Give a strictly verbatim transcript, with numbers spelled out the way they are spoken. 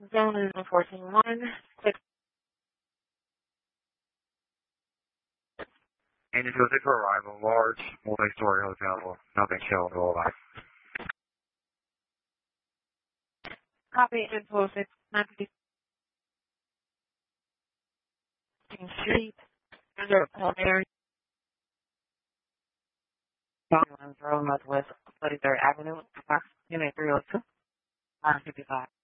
Zone is enforcing one. Six. And if you'll take for arrival, large multi-story hotel, nothing shelled all that. Copy info six ninety Street. Under Pulmonary. Road Northwest, thirty-third Avenue, Unit three oh two, nine fifty-five.